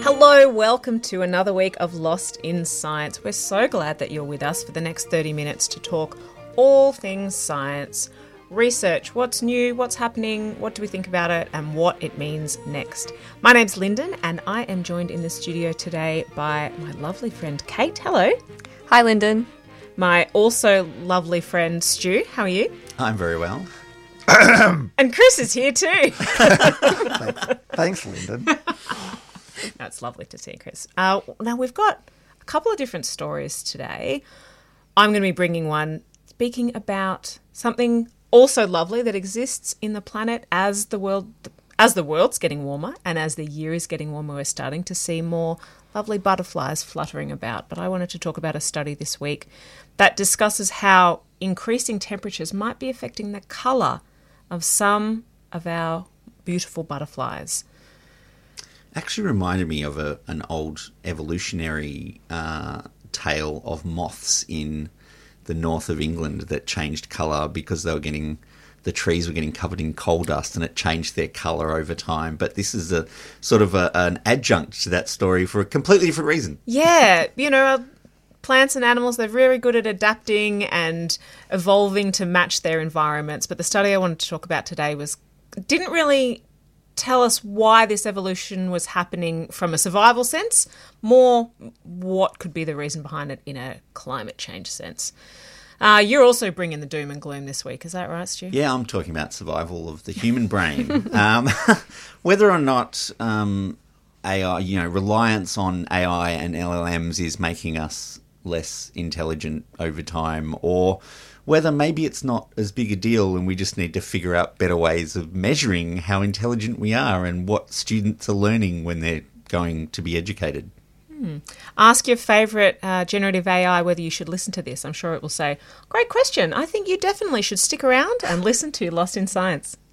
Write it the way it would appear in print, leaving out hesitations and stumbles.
Hello, welcome to another week of Lost in Science. We're so glad that you're with us for the next 30 minutes to talk all things science, research, what's new, what's happening, what do we think about it, and what it means next. My name's Lyndon, and I am joined in the studio today by my lovely friend Kate. Hello. Hi, Lyndon. My also lovely friend Stu. How are you? I'm very well. And Chris is here too. Thanks, Lyndon. That's lovely to see, Chris. Now, we've got a couple of different stories today. I'm going to be bringing one speaking about something also lovely that exists in the planet as the world's getting warmer and as the year is getting warmer. We're starting to see more lovely butterflies fluttering about. But I wanted to talk about a study this week that discusses how increasing temperatures might be affecting the colour of some of our beautiful butterflies. Actually reminded me of an old evolutionary tale of moths in the north of England that changed colour because the trees were getting covered in coal dust and it changed their colour over time. But this is a sort of an adjunct to that story for a completely different reason. Yeah, plants and animals, they're very good at adapting and evolving to match their environments. But the study I wanted to talk about today didn't really tell us why this evolution was happening from a survival sense, more what could be the reason behind it in a climate change sense. You're also bringing the doom and gloom this week, is that right, Stu? Yeah, I'm talking about survival of the human brain. Whether or not AI, reliance on AI and LLMs is making us less intelligent over time, or whether maybe it's not as big a deal and we just need to figure out better ways of measuring how intelligent we are and what students are learning when they're going to be educated. Ask your favourite generative AI whether you should listen to this. I'm sure it will say, great question. I think you definitely should stick around and listen to Lost in Science.